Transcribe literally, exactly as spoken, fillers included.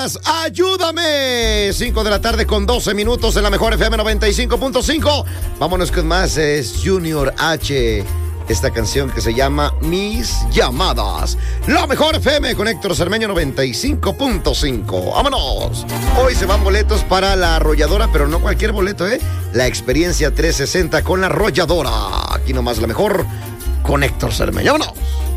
llamadas. ¡Ayúdame! cinco de la tarde con doce minutos en la mejor F M noventa y cinco punto cinco. Vámonos con más. Es Junior H. Esta canción que se llama Mis Llamadas. La mejor F M con Héctor Cermeño noventa y cinco punto cinco. ¡Vámonos! Hoy se van boletos para la arrolladora, pero no cualquier boleto, ¿eh? La experiencia trescientos sesenta con la arrolladora. Aquí nomás la mejor con Héctor Cermeño. ¡Vámonos!